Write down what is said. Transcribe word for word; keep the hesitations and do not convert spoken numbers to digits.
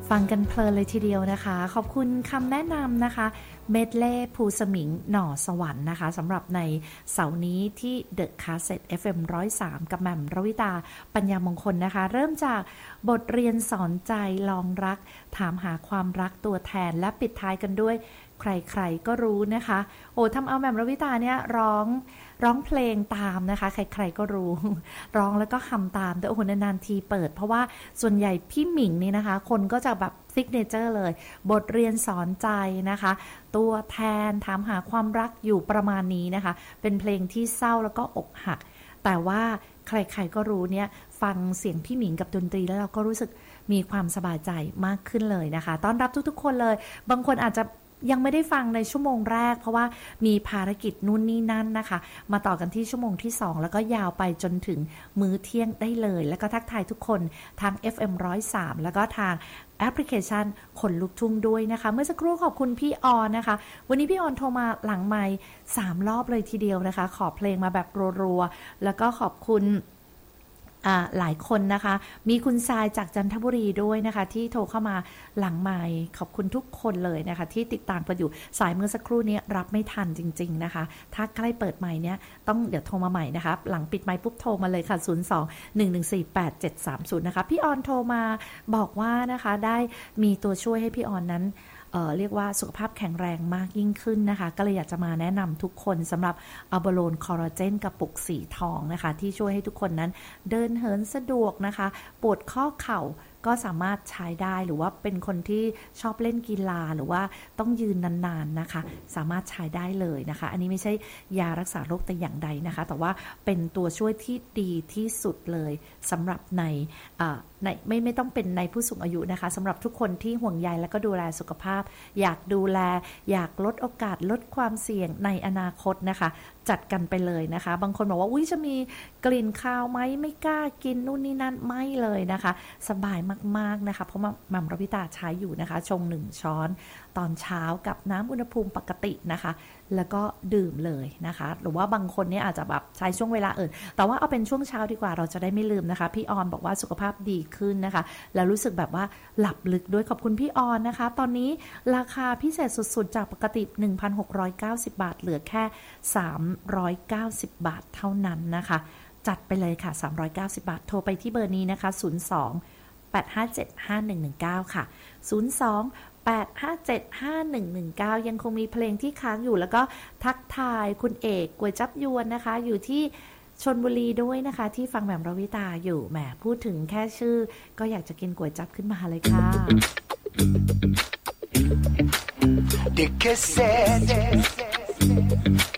ฟังกันเพลินเลยทีเดียวนะคะขอบคุณคำแนะนำนะคะเมดเล่ภูสมิงหน่อสวรรค์นะคะสำหรับในเสาร์นี้ที่ The Cassette เอฟ เอ็ม หนึ่งศูนย์สาม กับแหม่มรวิตาปัญญามงคลนะคะเริ่มจากบทเรียนสอนใจลองรักถามหาความรักตัวแทนและปิดท้ายกันด้วยใครๆก็รู้นะคะโอ้ทำเอาแหม่มรวิตาเนี่ยร้องร้องเพลงตามนะคะใครๆก็รู้ร้องแล้วก็คำตามแต่โอ้โหนานๆทีเปิดเพราะว่าส่วนใหญ่พี่หมิงนี่นะคะคนก็จะแบบซิกเนเจอร์เลยบทเรียนสอนใจนะคะตัวแทนถามหาความรักอยู่ประมาณนี้นะคะเป็นเพลงที่เศร้าแล้วก็อกหักแต่ว่าใครๆก็รู้เนี่ยฟังเสียงพี่หมิงกับดนตรีแล้วเราก็รู้สึกมีความสบายใจมากขึ้นเลยนะคะต้อนรับทุกๆคนเลยบางคนอาจจะยังไม่ได้ฟังในชั่วโมงแรกเพราะว่ามีภารกิจนู่นนี่นั่นนะคะมาต่อกันที่ชั่วโมงที่สองแล้วก็ยาวไปจนถึงมื้อเที่ยงได้เลยแล้วก็ทักทายทุกคนทาง เอฟ เอ็ม หนึ่งศูนย์สาม แล้วก็ทางแอปพลิเคชันคนลุกทุ่งด้วยนะคะเมื่อสักครู่ขอบคุณพี่ออนนะคะวันนี้พี่ออนโทรมาหลังไมค์สามรอบเลยทีเดียวนะคะขอเพลงมาแบบรัวๆแล้วก็ขอบคุณหลายคนนะคะมีคุณทรายจากจันทบุรีด้วยนะคะที่โทรเข้ามาหลังไมค์ขอบคุณทุกคนเลยนะคะที่ติดตามกันอยู่สายเมื่อสักครู่นี้รับไม่ทันจริงๆนะคะถ้าใกล้เปิดไมค์เนี้ยต้องเดี๋ยวโทรมาใหม่นะคะหลังปิดไมค์ปุ๊บโทรมาเลยค่ะศูนย์ สอง หนึ่ง หนึ่ง สี่ แปด เจ็ด สาม ศูนย์นะคะพี่ออนโทรมาบอกว่านะคะได้มีตัวช่วยให้พี่ออนนั้นเอ่อเรียกว่าสุขภาพแข็งแรงมากยิ่งขึ้นนะคะก็เลยอยากจะมาแนะนำทุกคนสำหรับอัลบาโลนคอลลาเจนกระปุกสีทองนะคะที่ช่วยให้ทุกคนนั้นเดินเหินสะดวกนะคะปวดข้อเข่าก็สามารถใช้ได้หรือว่าเป็นคนที่ชอบเล่นกีฬาหรือว่าต้องยืนนานๆนะคะสามารถใช้ได้เลยนะคะอันนี้ไม่ใช่ยารักษาโรคแต่อย่างใดนะคะแต่ว่าเป็นตัวช่วยที่ดีที่สุดเลยสำหรับในในไม่ไม่ต้องเป็นในผู้สูงอายุนะคะสำหรับทุกคนที่ห่วงใยและก็ดูแลสุขภาพอยากดูแลอยากลดโอกาสลดความเสี่ยงในอนาคตนะคะจัดกันไปเลยนะคะบางคนบอกว่าอุ๊ยจะมีกลิ่นคาวไหมไม่กล้ากินนู่นนี่นั่นไม่เลยนะคะสบายมากๆนะคะเพราะมัมรวิตาใช้อยู่นะคะชงหนึ่งช้อนตอนเช้ากับน้ำอุณหภูมิปกตินะคะแล้วก็ดื่มเลยนะคะหรือว่าบางคนเนี่ยอาจจะแบบใช้ช่วงเวลาอื่นแต่ว่าเอาเป็นช่วงเช้าดีกว่าเราจะได้ไม่ลืมนะคะพี่ออนบอกว่าสุขภาพดีขึ้นนะคะแล้วรู้สึกแบบว่าหลับลึกด้วยขอบคุณพี่ออนนะคะตอนนี้ราคาพิเศษสุดๆจากปกติ หนึ่งพันหกร้อยเก้าสิบ บาทเหลือแค่สามร้อยเก้าสิบบาทเท่านั้นนะคะจัดไปเลยค่ะสามร้อยเก้าสิบบาทโทรไปที่เบอร์นี้นะคะศูนย์ สอง แปด ห้า เจ็ด ห้า หนึ่ง หนึ่ง เก้าค่ะศูนย์ สอง แปด ห้า เจ็ด ห้า หนึ่ง หนึ่ง เก้ายังคงมีเพลงที่ค้างอยู่แล้วก็ทักทายคุณเอกก๋วยจั๊บยวนนะคะอยู่ที่ชลบุรีด้วยนะคะที่ฟังแหม่มรวิตาอยู่แหมพูดถึงแค่ชื่อก็อยากจะกินก๋วยจั๊บขึ้นมาเลยค่ะ The Cassette